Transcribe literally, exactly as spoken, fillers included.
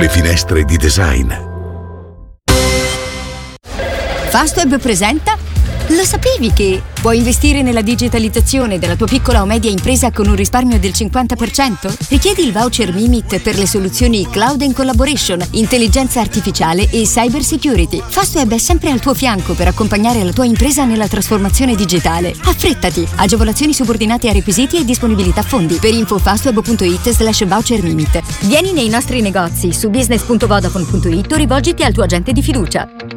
le finestre di design. Fastweb presenta. Lo sapevi che puoi investire nella digitalizzazione della tua piccola o media impresa con un risparmio del cinquanta per cento? Richiedi il voucher Mimit per le soluzioni Cloud and Collaboration, intelligenza artificiale e cyber security. Fastweb è sempre al tuo fianco per accompagnare la tua impresa nella trasformazione digitale. Affrettati! Agevolazioni subordinate a requisiti e disponibilità fondi. Per info fastweb.it slash voucher Mimit. Vieni nei nostri negozi su business punto vodafone punto it o rivolgiti al tuo agente di fiducia.